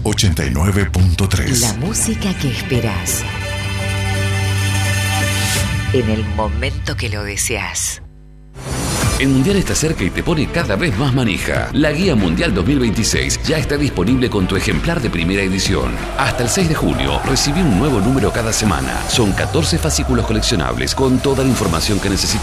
89.3. La música que esperás. En el momento que lo deseas. El Mundial está cerca y te pone cada vez más manija. La Guía Mundial 2026 ya está disponible con tu ejemplar de primera edición. Hasta el 6 de junio, recibí un nuevo número cada semana. Son 14 fascículos coleccionables con toda la información que necesitas.